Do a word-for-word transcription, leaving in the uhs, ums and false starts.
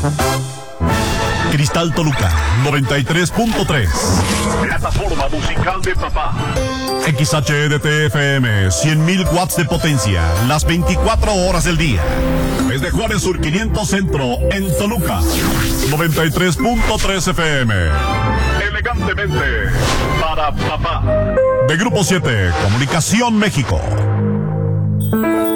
Cristal Toluca, noventa y tres punto tres. Plataforma musical de papá. X H D T F M, cien mil watts de potencia, las veinticuatro horas del día. Desde Juárez Sur quinientos Centro, en Toluca, noventa y tres punto tres F M. Elegantemente para papá. De Grupo siete, Comunicación México.